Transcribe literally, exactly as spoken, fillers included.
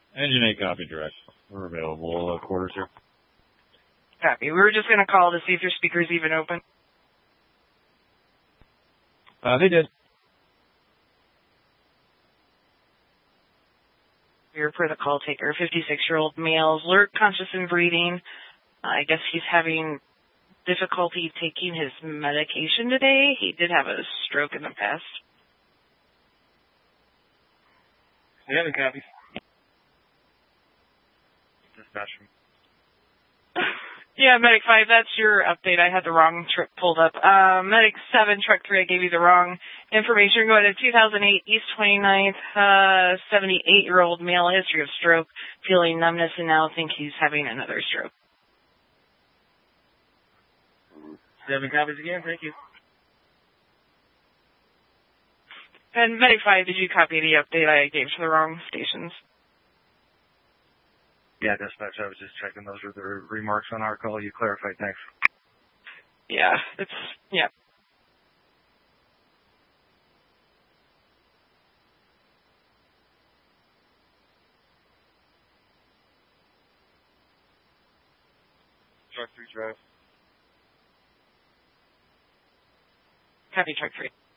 Engine eight, copy direct. We're available uh, quarters here. Copy. We were just going to call to see if your speaker's even open. Uh, they did. Here for the call taker, fifty-six-year-old male, alert, conscious, and breathing. Uh, I guess he's having difficulty taking his medication today. He did have a stroke in the past. We have a copy. Dispatch. Yeah, Medic five, that's your update. I had the wrong trip pulled up. Uh, Medic seven, Truck three, I gave you the wrong information. Going to two thousand eight East twenty-ninth, uh, seventy-eight-year-old male, history of stroke, feeling numbness, and now think he's having another stroke. Seven copies again, thank you. And Medic five, did you copy the update I gave to the wrong stations? Yeah, dispatch, I was just checking. Those were the remarks on our call. You clarified, thanks. Yeah, it's, yeah. Truck three drive. Copy, Truck three.